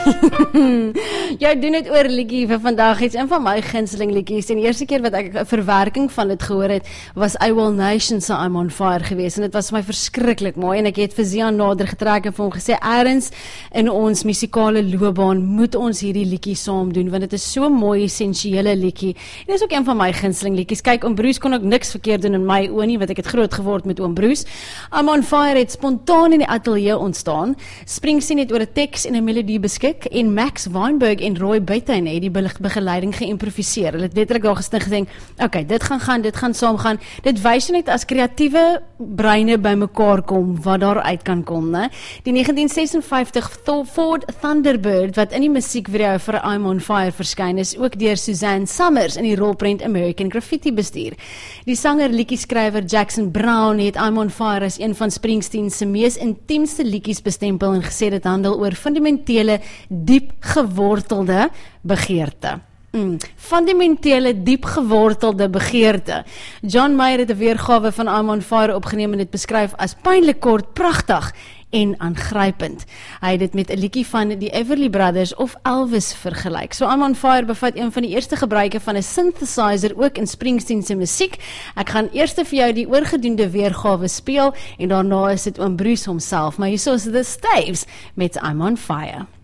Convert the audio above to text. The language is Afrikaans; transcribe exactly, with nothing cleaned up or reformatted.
Jy doen het oor liedjie vir vandag, iets een van my gunsteling liedjies. En die eerste keer wat ek 'n verwerking van dit gehoor het, was I Will Nation se I'm on Fire geweest. En dit was vir my verskriklik mooi. En ek het vir Zian nader getrek en vir hom gesê, ergens in ons musikale loopbaan moet ons hierdie liedjie saam doen, want dit is so mooi, essensiële liedjie. En dit is ook een van my gunsteling liedjies. Kyk, Oom Bruce kon ook niks verkeerd doen in my oë nie, want ek het groot geword met Oom Bruce. I'm on Fire het spontaan in die ateljee ontstaan. Springsteen het oor 'n teks en 'n melodie beskik en Max Weinberg en Roy Buiten het die begeleiding geïmproviseer. Hulle het letterlik daar gesting gesê, okay, dit gaan gaan, dit gaan saam gaan. Dit wys net as kreatiewe breine bymekaar kom wat daar uit kan kom, né? Die negentien sesenvyftig Ford Thunderbird wat in die musiekvideo vir I'm on Fire verskyn is ook deur Suzanne Summers in die rolprent American Graffiti bestuur. Die sanger liedjieskrywer Jackson Brown het I'm on Fire as een van Springsteen se mees intiemste liedjies bestempel en gesê dit handel oor fundamentele, diep gewortelde begeerte. Mm, fundamentele, diep gewortelde begeerte. John Mayer het 'n weergawe van I'm on Fire opgeneem en dit beskryf as pynlik kort, pragtig en aangrypend. Hy het dit met 'n liedjie van die Everly Brothers of Elvis vergelyk. So I'm on Fire bevat een van die eerste gebruike van 'n synthesizer ook in Springsteen se musiek. Ek gaan eers vir jou die oorgedoende weergawe speel en daarna is dit oom Bruce homself. Maar hierso is The Staves met I'm on Fire.